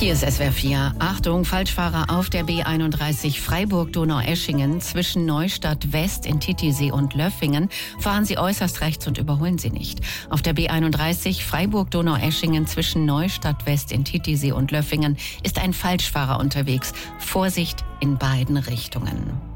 Hier ist SWR 4. Achtung, Falschfahrer auf der B31 Freiburg-Donaueschingen zwischen Neustadt West in Titisee und Löffingen. Fahren Sie äußerst rechts und überholen Sie nicht. Auf der B31 Freiburg-Donaueschingen zwischen Neustadt West in Titisee und Löffingen ist ein Falschfahrer unterwegs. Vorsicht in beiden Richtungen.